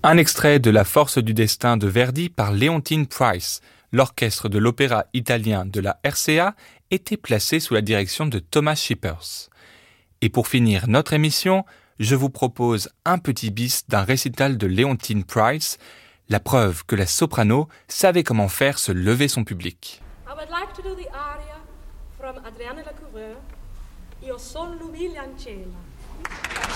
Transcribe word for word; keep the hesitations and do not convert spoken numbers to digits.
Un extrait de La Force du destin de Verdi par Leontyne Price. L'orchestre de l'opéra italien de la R C A était placé sous la direction de Thomas Shippers. Et pour finir notre émission, je vous propose un petit bis d'un récital de Leontyne Price, la preuve que la soprano savait comment faire se lever son public. I would like to do the aria from Adrienne Lecouvreur, Io son l'umile ancella.